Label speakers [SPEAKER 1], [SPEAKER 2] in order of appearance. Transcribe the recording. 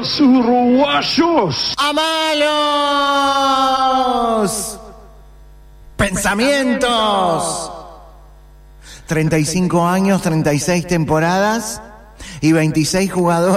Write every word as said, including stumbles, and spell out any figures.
[SPEAKER 1] los uruguayos.
[SPEAKER 2] ¡Amalos! Pensamientos. treinta y cinco años, treinta y seis temporadas y veintiséis jugadores.